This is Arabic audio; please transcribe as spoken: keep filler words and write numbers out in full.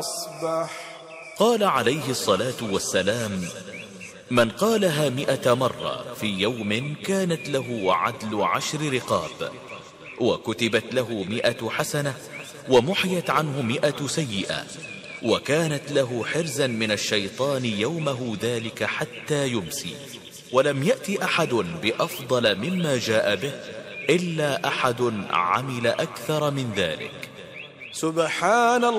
قال عليه الصلاة والسلام: من قالها مئة مرة في يوم كانت له عدل عشر رقاب، وكتبت له مئة حسنة، ومحيت عنه مئة سيئة، وكانت له حرزا من الشيطان يومه ذلك حتى يمسي. ولم يأت أحد بأفضل مما جاء به إلا أحد عمل أكثر من ذلك. سبحان الله.